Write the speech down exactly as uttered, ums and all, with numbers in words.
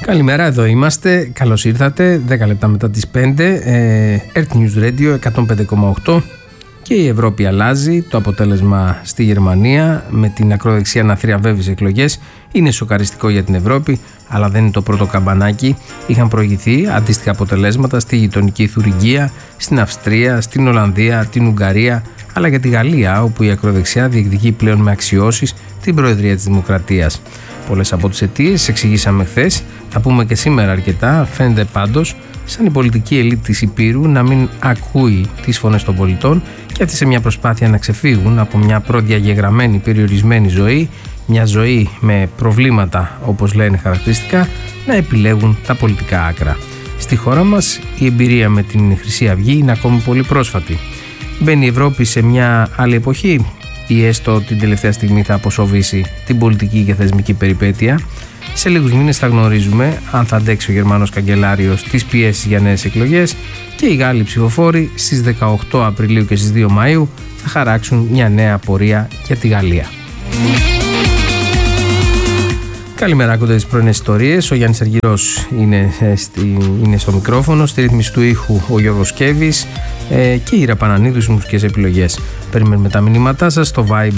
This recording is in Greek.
Καλημέρα, εδώ είμαστε. Καλώς ήρθατε. δέκα λεπτά μετά τις πέντε. Ε, Earth News Radio εκατόν πέντε κόμμα οκτώ. Και η Ευρώπη αλλάζει. Το αποτέλεσμα στη Γερμανία, με την ακροδεξιά να θριαβεύει σε εκλογές, είναι σοκαριστικό για την Ευρώπη, αλλά δεν είναι το πρώτο καμπανάκι. Είχαν προηγηθεί αντίστοιχα αποτελέσματα στη γειτονική Θουριγκία, στην Αυστρία, στην Ολλανδία, την Ουγγαρία, αλλά και τη Γαλλία, όπου η ακροδεξιά διεκδικεί πλέον με αξιώσεις την Προεδρία της Δημοκρατίας. Πολλές από τις αιτίες εξηγήσαμε χθες, θα πούμε και σήμερα αρκετά. Φαίνεται πάντως σαν η πολιτική ελίτ της Υπήρου να μην ακούει τις φωνές των πολιτών και αυτή σε μια προσπάθεια να ξεφύγουν από μια προδιαγεγραμμένη περιορισμένη ζωή, μια ζωή με προβλήματα όπως λένε χαρακτηριστικά, να επιλέγουν τα πολιτικά άκρα. Στη χώρα μας η εμπειρία με την Χρυσή Αυγή είναι ακόμη πολύ πρόσφατη. Μπαίνει η Ευρώπη σε μια άλλη εποχή ή έστω την τελευταία στιγμή θα αποσοβήσει την πολιτική και θεσμική περιπέτεια? Σε λίγους μήνες θα γνωρίζουμε αν θα αντέξει ο Γερμανός καγκελάριος τις πιέσεις για νέες εκλογές και οι Γάλλοι ψηφοφόροι στις δεκαοκτώ Απριλίου και στις δύο Μαΐου θα χαράξουν μια νέα πορεία για τη Γαλλία. Καλημέρα, ακούτε τις πρωινές ιστορίες. Ο Γιάννης Αργυρός είναι, στη, είναι στο μικρόφωνο, στη ρύθμιση του ήχου ο Γιώργος Κέβης ε, και η Ήρα Πανανίδου στις μουσικές επιλογές. Περιμένουμε τα μηνύματά σας στο Viber